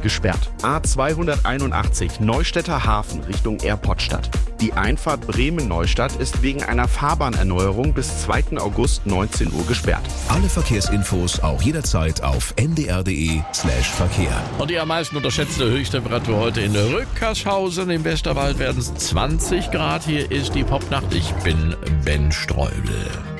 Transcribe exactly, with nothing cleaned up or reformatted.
gesperrt. A zweihunderteinundachtzig Neustädter Hafen Richtung Airportstadt. Die Einfahrt Bremen-Neustadt ist wegen einer Fahrbahnerneuerung bis zweiten August neunzehn Uhr gesperrt. Alle Verkehrsinfos auch jederzeit auf n d r punkt d e slash Verkehr. Und die am meisten unterschätzte Höchsttemperatur heute in Rückershausen. Im Westerwald werden es zwanzig Grad. Hier ist die Popnacht. Ich bin Ben Streubel.